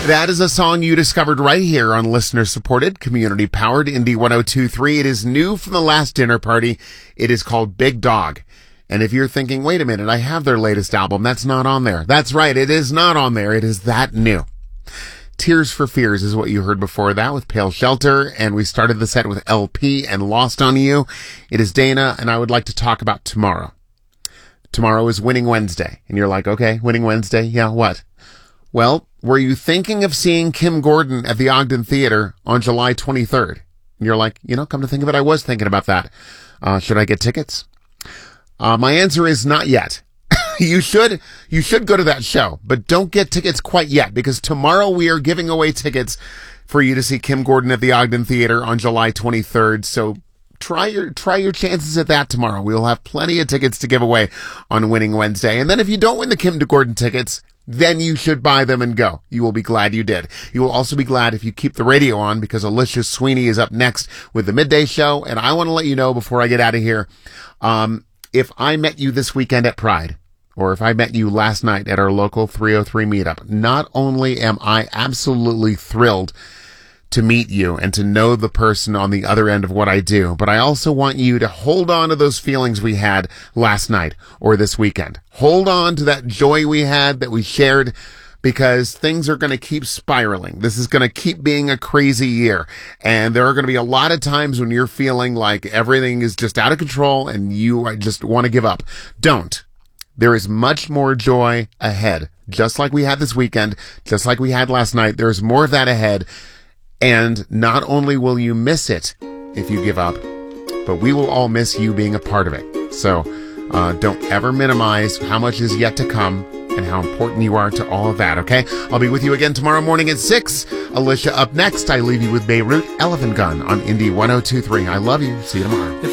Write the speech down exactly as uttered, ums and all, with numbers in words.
That is a song you discovered right here on listener-supported, community-powered Indie one oh two point three. It is new from the last dinner party. It is called Big Dog. And if you're thinking, wait a minute, I have their latest album, that's not on there. That's right, it is not on there. It is that new. Tears for Fears is what you heard before that with Pale Shelter, and we started the set with L P and Lost on You. It is Dana, and I would like to talk about tomorrow. Tomorrow is Winning Wednesday. And you're like, okay, Winning Wednesday? Yeah, what? Well, were you thinking of seeing Kim Gordon at the Ogden Theater on July twenty-third? And you're like, you know, come to think of it, I was thinking about that. Uh, should I get tickets? Uh, my answer is not yet. you should, you should go to that show, but don't get tickets quite yet, because tomorrow we are giving away tickets for you to see Kim Gordon at the Ogden Theater on July twenty-third. So try your, try your chances at that tomorrow. We'll have plenty of tickets to give away on Winning Wednesday. And then if you don't win the Kim Gordon tickets, then you should buy them and go. You will be glad you did. You will also be glad if you keep the radio on, because Alicia Sweeney is up next with the midday show. And I want to let you know before I get out of here, um, if I met you this weekend at Pride, or if I met you last night at our local three oh three meetup, not only am I absolutely thrilled to meet you and to know the person on the other end of what I do, but I also want you to hold on to those feelings we had last night or this weekend. Hold on to that joy we had that we shared, because things are going to keep spiraling. This is going to keep being a crazy year. And there are going to be a lot of times when you're feeling like everything is just out of control and you just want to give up. Don't. There is much more joy ahead. Just like we had this weekend, just like we had last night, there's more of that ahead. And not only will you miss it if you give up, but we will all miss you being a part of it. So uh, don't ever minimize how much is yet to come and how important you are to all of that, okay? I'll be with you again tomorrow morning at six. Alicia up next. I leave you with Beirut Elephant Gun on Indie one oh two point three. I love you. See you tomorrow.